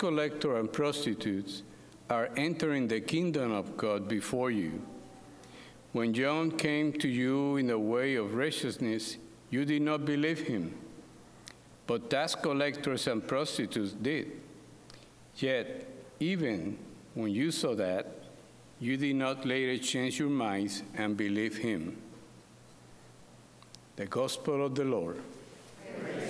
collectors and prostitutes are entering the kingdom of God before you. When John came to you in the way of righteousness, you did not believe him, but tax collectors and prostitutes did. Yet, even when you saw that, you did not later change your minds and believe him. The Gospel of the Lord.